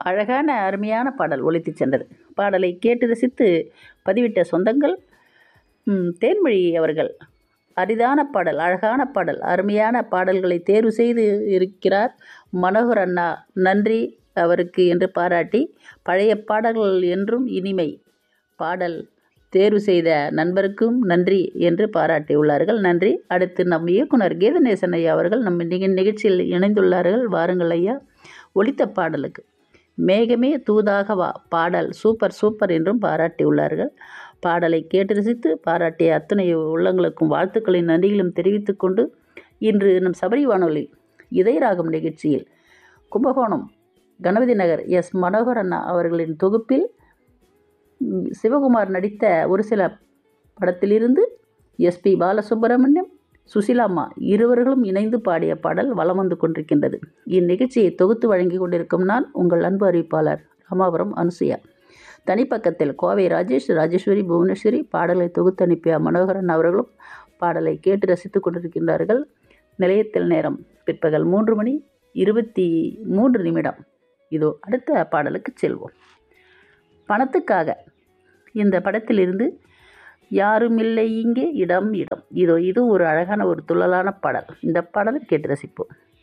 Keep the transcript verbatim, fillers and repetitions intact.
அழகான அருமையான பாடல் ஒலித்து சென்றது. பாடலை கேட்டு ரசித்து பதிவிட்ட சொந்தங்கள் தேன்மொழி அவர்கள் அரிதான பாடல், அழகான பாடல், அருமையான பாடல்களை தேர்வு செய்து இருக்கிறார் மனோகர் அண்ணா, நன்றி அவருக்கு என்று பாராட்டி, பழைய பாடல்கள் என்றும் இனிமை, பாடல் தேர்வு செய்த நண்பருக்கும் நன்றி என்று பாராட்டியுள்ளார்கள். நன்றி. அடுத்து நம் இயக்குனர் கீதநேசன் ஐயா அவர்கள் நம் நிகழ்ச்சியில் இணைந்துள்ளார்கள். வாருங்கள் ஐயா. ஒலித்த பாடலுக்கு மேகமே தூதாக வா பாடல் சூப்பர் சூப்பர் என்றும் பாராட்டியுள்ளார்கள். பாடலை கேட்டு ரசித்து பாராட்டிய அத்தனை உள்ளங்களுக்கும் வாழ்த்துக்களின் நன்றிகளும் தெரிவித்துக் கொண்டு, இன்று நம் சபரி வானொலி இதயராகம் நிகழ்ச்சியில் கும்பகோணம் கணபதி நகர் எஸ் மனோகர் அண்ணா அவர்களின் தொகுப்பில் சிவகுமார் நடித்த ஒரு சில படத்திலிருந்து எஸ்பி பாலசுப்ரமணியம், சுசிலாம்மா இருவர்களும் இணைந்து பாடிய பாடல் வலம் வந்து கொண்டிருக்கின்றது. இந்நிகழ்ச்சியை தொகுத்து வழங்கி கொண்டிருக்கும் நான் உங்கள் அன்பு அறிவிப்பாளர் ராமாபுரம் அனுசுயா. தனிப்பக்கத்தில் கோவை ராஜேஷ், ராஜேஸ்வரி, புவனேஸ்வரி. பாடலை தொகுத்து அனுப்பிய மனோகரன் அவர்களும் பாடலை கேட்டு ரசித்து கொண்டிருக்கின்றார்கள். நிலையத்தில் நேரம் பிற்பகல் மூன்று மணி இருபத்தி மூன்று நிமிடம். இதோ அடுத்த பாடலுக்கு செல்வோம். பணத்துக்காக இந்த படத்திலிருந்து யாரும் இல்லை இங்கே இடம் இடம். இதோ இது ஒரு அழகான ஒரு துள்ளலான பாடல். இந்த பாடலை கேட்டு ரசிப்போம்.